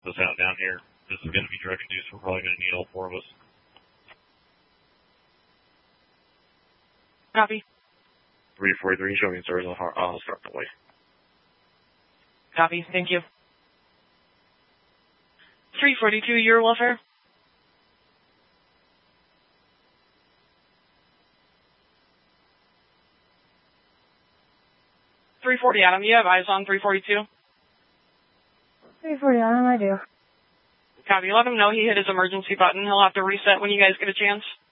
us out down here. This is going to be drug induced. We're probably going to need all 4 of us. Copy. 343, show me stars. I'll start the way. Copy. Thank you. 342, your welfare. .340 Adam, you have eyes on 342? 340 Adam, I do. Copy. Let him know he hit his emergency button. He'll have to reset when you guys get a chance.